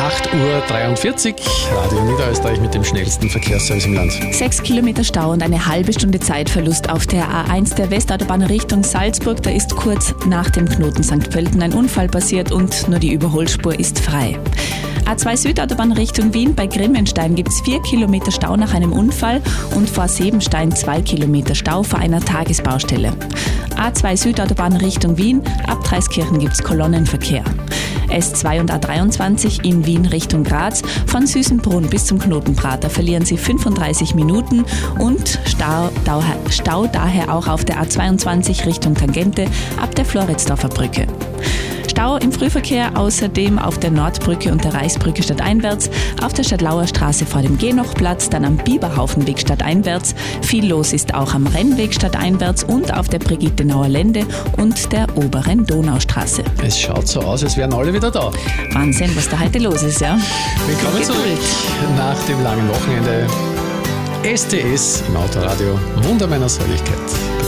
8:43 Uhr, Radio Niederösterreich mit dem schnellsten Verkehrsservice im Land. 6 Kilometer Stau und eine halbe Stunde Zeitverlust auf der A1 der Westautobahn Richtung Salzburg. Da ist kurz nach dem Knoten St. Pölten ein Unfall passiert und nur die Überholspur ist frei. A2 Südautobahn Richtung Wien, bei Grimmenstein gibt es 4 Kilometer Stau nach einem Unfall und vor Sebenstein 2 Kilometer Stau vor einer Tagesbaustelle. A2 Südautobahn Richtung Wien, ab Dreiskirchen gibt es Kolonnenverkehr. S2 und A23 in Wien Richtung Graz, von Süßenbrunn bis zum Knotenprater verlieren Sie 35 Minuten und Stau daher auch auf der A22 Richtung Tangente ab der Floridsdorfer Brücke. Stau im Frühverkehr außerdem auf der Nordbrücke und der Reichsbrücke stadteinwärts, auf der Stadtlauer Straße vor dem Genochplatz, dann am Biberhaufenweg stadteinwärts. Viel los ist auch am Rennweg stadteinwärts und auf der Brigittenauer Lände und der oberen Donaustraße. Es schaut so aus, als wären alle wieder da. Wahnsinn, was da heute los ist, ja. Willkommen zurück nach dem langen Wochenende. STS im Autoradio. Wunder meiner Säuligkeit.